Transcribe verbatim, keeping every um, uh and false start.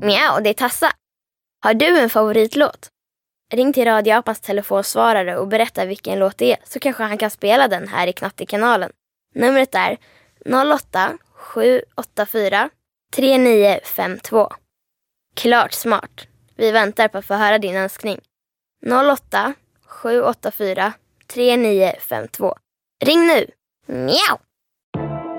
Mjau, det är Tassa. Har du en favoritlåt? Ring till radioapans telefonsvarare och berätta vilken låt det är, så kanske han kan spela den här i Knattekanalen. Numret är noll åtta sju åtta fyra tre nio fem två. Klart smart. Vi väntar på att få höra din önskning. noll åtta sju åtta fyra tre nio fem två. Ring nu. Mjau!